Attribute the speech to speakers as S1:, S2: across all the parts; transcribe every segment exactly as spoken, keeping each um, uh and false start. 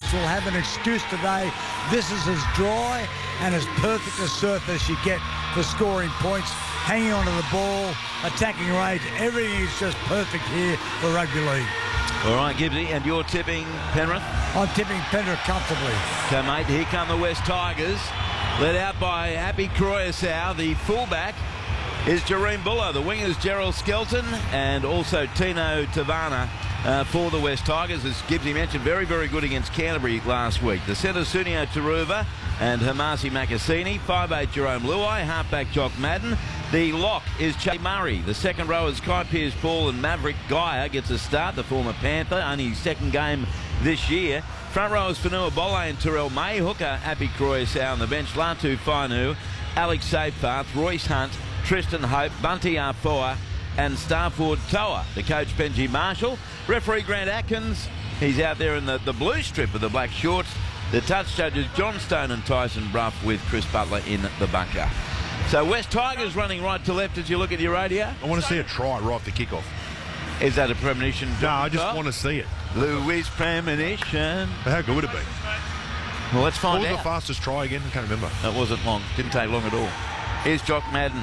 S1: will have an excuse today. This is as dry and as perfect a surface you get for scoring points, hanging onto the ball, attacking range. Everything is just perfect here for rugby league.
S2: All right, Gibbsy, and you're tipping Penrith?
S1: I'm tipping Penrith comfortably.
S2: Okay, mate, here come the West Tigers, led out by Happy Croyasau. The fullback is Jareen Buller. The wingers Gerald Skelton and also Tino Tavana uh, for the West Tigers. As Gibbsy mentioned, very, very good against Canterbury last week. The centre, Sunio Taruva and Hamasi Makasini. five eight Jerome Luai. Halfback Jock Madden. The lock is Che Murray. The second row is Kai Pearce-Paul and Maverick Geyer gets a start, the former Panther, only his second game this year. Front row is Fanua Bole and Terrell May. Hooker, Happy Croyasau on the bench. Latu Fainu, Alex Safepath, Royce Hunt, Tristan Hope, Bunty Arfoa and Starford Toa. The coach Benji Marshall. Referee Grant Atkins. He's out there in the, the blue strip with the black shorts. The touch judges John Stone and Tyson Brough with Chris Butler in the bunker. So West Tigers running right to left as you look at your radio.
S3: I want to see a try right off the kickoff.
S2: Is that a premonition?
S3: No, I just want to see it.
S2: Louis premonition.
S3: How good would it be?
S2: Well, let's find
S3: what was
S2: out.
S3: the fastest try again? I can't remember.
S2: That wasn't long. Didn't take long at all. Here's Jock Madden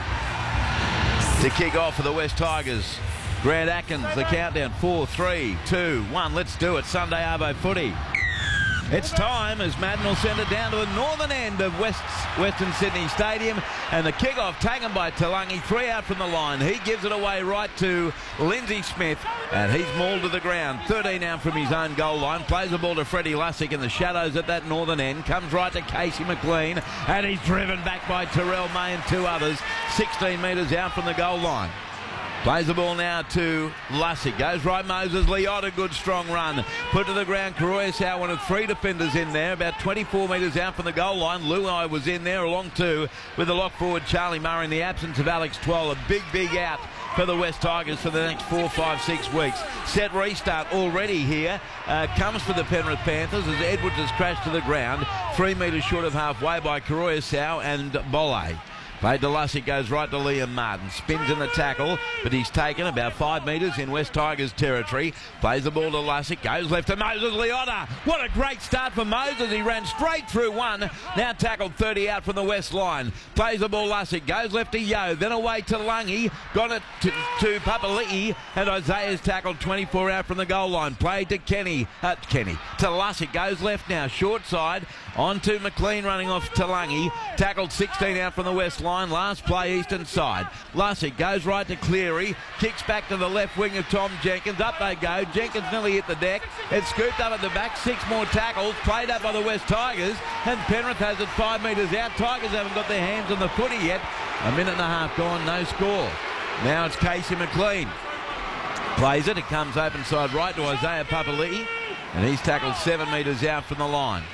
S2: to kick off for the West Tigers. Grant Atkins, the countdown. Four, three, two, one. Let's do it. Sunday Arvo footy. It's time as Madden will send it down to the northern end of West, Western Sydney Stadium. And the kick-off taken by Talangi, three out from the line. He gives it away right to Lindsay Smith, and he's mauled to the ground. thirteen out from his own goal line. Plays the ball to Freddie Lussick in the shadows at that northern end. Comes right to Casey McLean, and he's driven back by Terrell May and two others. sixteen metres out from the goal line. Plays the ball now to Lussick. Goes right Moses Leota. Good strong run. Put to the ground. Croyasau, one of three defenders in there. About twenty-four metres out from the goal line. Luai was in there along two with the lock forward Charlie Murray in the absence of Alex Twal. A big, big out for the West Tigers for the next four, five, six weeks. Set restart already here. Uh, comes for the Penrith Panthers as Edwards has crashed to the ground. Three metres short of halfway by Croyasau and Bole. Played to Lussick, goes right to Liam Martin. Spins in the tackle, but he's taken about five metres in West Tigers territory. Plays the ball to Lussick, goes left to Moses Leota. What a great start for Moses. He ran straight through one. Now tackled thirty out from the west line. Plays the ball Lussick, goes left to Yo, then away to Lungi. Got it to, to Papali'i, and Isaiah's tackled twenty-four out from the goal line. Played to Kenny, uh, Kenny, to Lussick, goes left now, short side. On to McLean running off Talangi. Tackled sixteen out from the west line. Last play eastern side. Lussick goes right to Cleary. Kicks back to the left wing of Tom Jenkins. Up they go. Jenkins nearly hit the deck. It's scooped up at the back. Six more tackles. Played up by the West Tigers. And Penrith has it five metres out. Tigers haven't got their hands on the footy yet. A minute and a half gone. No score. Now it's Casey McLean. Plays it. It comes open side right to Isaiah Papali'i. And he's tackled seven metres out from the line.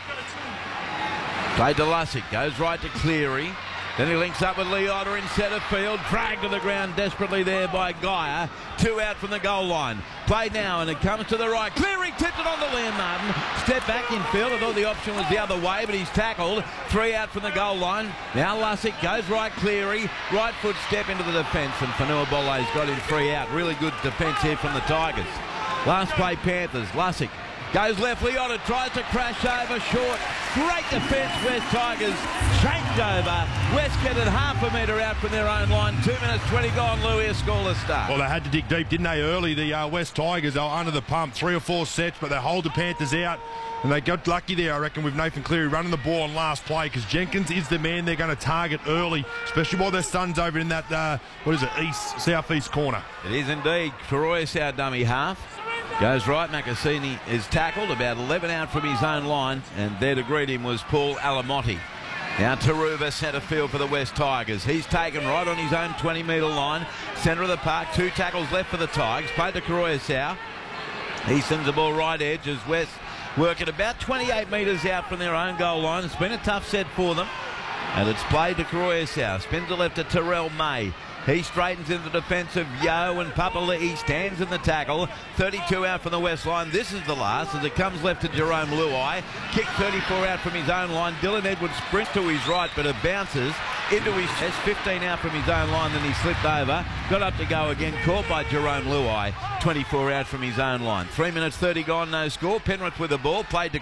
S2: Played to Lussick, goes right to Cleary. Then he links up with Leota in centre field. Dragged to the ground desperately there by Geyer. Two out from the goal line. Played now and it comes to the right. Cleary tipped it on to Liam Martin. Step back in field. I thought the option was the other way, but he's tackled. Three out from the goal line. Now Lussick goes right Cleary. Right foot step into the defence, and Fanua Bole's got him three out. Really good defence here from the Tigers. Last play Panthers. Lussick goes left, Leota tries to crash over short. Great defence, West Tigers. Changed over. West get it half a metre out from their own line. Two minutes twenty gone. Louis, a scoreless start.
S3: Well, they had to dig deep, didn't they, early? The uh, West Tigers, they were under the pump. Three or four sets, but they hold the Panthers out. And they got lucky there, I reckon, with Nathan Cleary running the ball on last play, because Jenkins is the man they're going to target early, especially while their son's over in that, uh, what is it, east, southeast corner.
S2: It is indeed. Croyasau dummy half. Goes right, Makasini is tackled, about eleven out from his own line, and there to greet him was Paul Alamotti. Now Taruva, centre field for the West Tigers. He's taken right on his own twenty metre line, centre of the park, two tackles left for the Tigers. Played to Croyasau. He sends the ball right edge as West work at about twenty-eight metres out from their own goal line. It's been a tough set for them, and it's played to Croyasau. Spins it left to Terrell May. He straightens into the defence of Yo, and Papali'i stands in the tackle. thirty-two out from the west line. This is the last as it comes left to Jerome Luai. Kick thirty-four out from his own line. Dylan Edwards sprints to his right, but it bounces into his chest. fifteen out from his own line, then he slipped over. Got up to go again, caught by Jerome Luai. twenty-four out from his own line. three minutes thirty gone, no score. Penrith with the ball. Played to